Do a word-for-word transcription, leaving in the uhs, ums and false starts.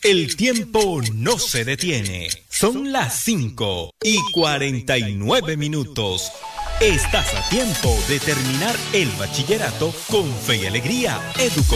El tiempo no se detiene. Son las cinco y cuarenta y nueve minutos. Estás a tiempo de terminar el bachillerato con fe y alegría. Educo